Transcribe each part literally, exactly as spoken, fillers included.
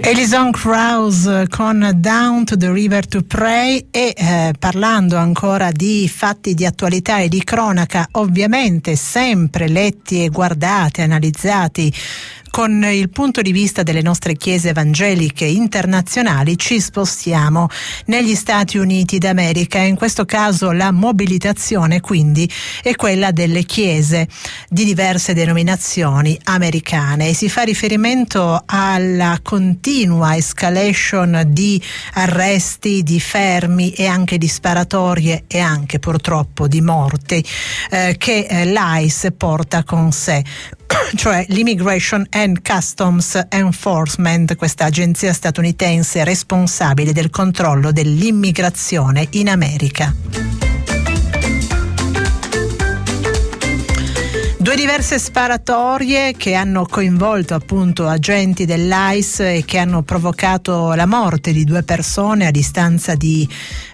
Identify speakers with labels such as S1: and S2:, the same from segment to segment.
S1: Alison Krauss con Down to the River to Pray e eh, parlando ancora di fatti di attualità e di cronaca, ovviamente sempre letti e guardati, analizzati con il punto di vista delle nostre chiese evangeliche internazionali, ci spostiamo negli Stati Uniti d'America e in questo caso la mobilitazione quindi è quella delle chiese di diverse denominazioni americane e si fa riferimento alla continua escalation di arresti, di fermi e anche di sparatorie e anche purtroppo di morti eh, che eh, l'I C E porta con sé, cioè l'Immigration and Customs Enforcement, questa agenzia statunitense responsabile del controllo dell'immigrazione in America. Due diverse sparatorie che hanno coinvolto appunto agenti dell'I C E e che hanno provocato la morte di due persone a distanza di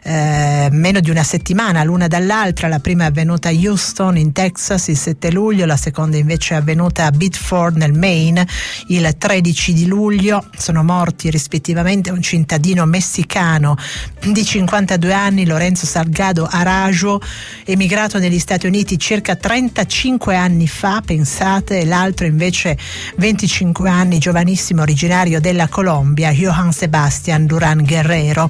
S1: eh, meno di una settimana l'una dall'altra. La prima è avvenuta a Houston in Texas il sette luglio, la seconda invece è avvenuta a Biddeford nel Maine il tredici di luglio. Sono morti rispettivamente un cittadino messicano di cinquantadue anni, Lorenzo Salgado Arajo, emigrato negli Stati Uniti circa trentacinque anni fa, pensate, e l'altro invece venticinque anni, giovanissimo, originario della Colombia, Johann Sebastian Duran Guerrero.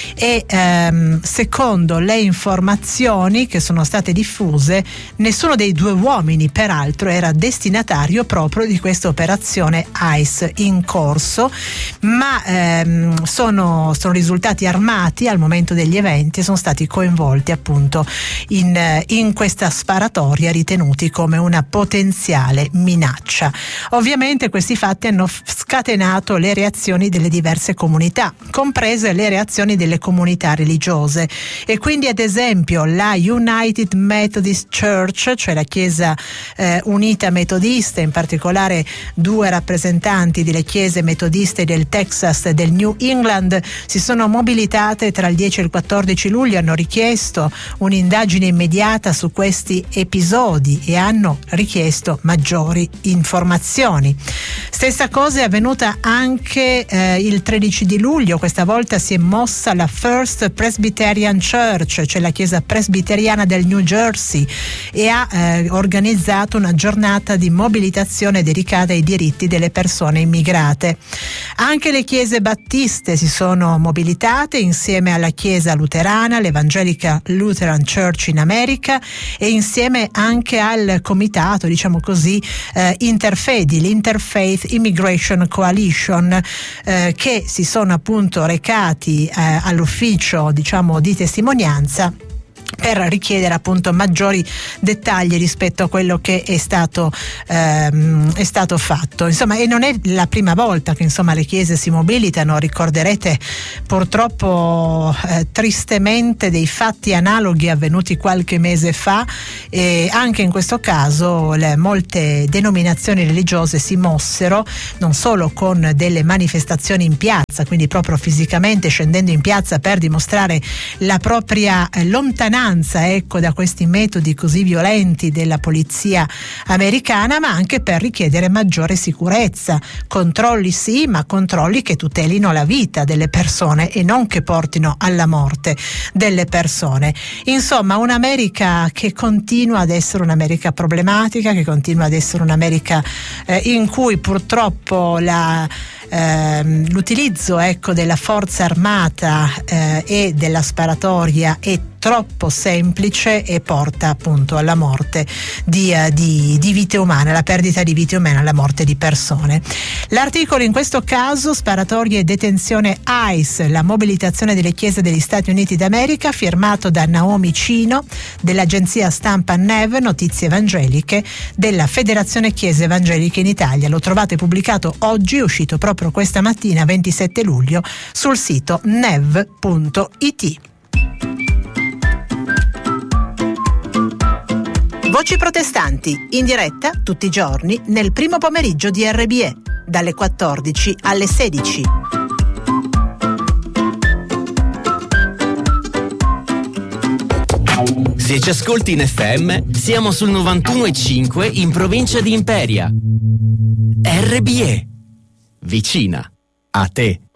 S1: E ehm, secondo le informazioni che sono state diffuse, nessuno dei due uomini peraltro era destinatario proprio di questa operazione I C E in corso, ma ehm, sono, sono risultati armati al momento degli eventi e sono stati coinvolti appunto in, in questa sparatoria, ritenuti come una potenziale minaccia. Ovviamente questi fatti hanno scatenato le reazioni delle diverse comunità, comprese le reazioni delle comunità religiose, e quindi ad esempio la United Methodist Church, cioè la Chiesa eh, Unita Metodista, in particolare due rappresentanti delle chiese metodiste del Texas e del New England, si sono mobilitate tra il dieci e il quattordici luglio, hanno richiesto un'indagine immediata su questi episodi e hanno richiesto maggiori informazioni. Stessa cosa è avvenuta anche eh, il tredici di luglio. Questa volta si è mossa la First Presbyterian Church, cioè la chiesa presbiteriana del New Jersey, e ha eh, organizzato una giornata di mobilitazione dedicata ai diritti delle persone immigrate. Anche le chiese battiste si sono mobilitate insieme alla chiesa luterana, l'Evangelical Lutheran Church in America, e insieme anche al comitato, diciamo così, eh, interfedi, l'Interfaith Immigration Coalition, eh, che si sono appunto recati eh, all'ufficio, diciamo, di testimonianza per richiedere appunto maggiori dettagli rispetto a quello che è stato ehm, è stato fatto. Insomma, e non è la prima volta che insomma le chiese si mobilitano. Ricorderete purtroppo eh, tristemente dei fatti analoghi avvenuti qualche mese fa, e anche in questo caso le, molte denominazioni religiose si mossero non solo con delle manifestazioni in piazza, quindi proprio fisicamente scendendo in piazza per dimostrare la propria eh, lontananza ecco da questi metodi così violenti della polizia americana, ma anche per richiedere maggiore sicurezza. Controlli sì, ma controlli che tutelino la vita delle persone e non che portino alla morte delle persone. Insomma, un'America che continua ad essere un'America problematica, che continua ad essere un'America eh, in cui purtroppo la ehm, l'utilizzo ecco della forza armata eh, e della sparatoria è troppo semplice e porta appunto alla morte di, uh, di, di vite umane, alla perdita di vite umane, alla morte di persone. L'articolo in questo caso, sparatorie e detenzione I C E, la mobilitazione delle chiese degli Stati Uniti d'America, firmato da Naomi Cino dell'agenzia stampa N E V, Notizie Evangeliche, della Federazione Chiese Evangeliche in Italia. Lo trovate pubblicato oggi, è uscito proprio questa mattina ventisette luglio sul sito nev punto it. Voci protestanti, in diretta tutti i giorni nel primo pomeriggio di R B E, dalle quattordici alle sedici.
S2: Se ci ascolti in F M, siamo sul novantuno e cinque in provincia di Imperia. R B E, vicina. A te.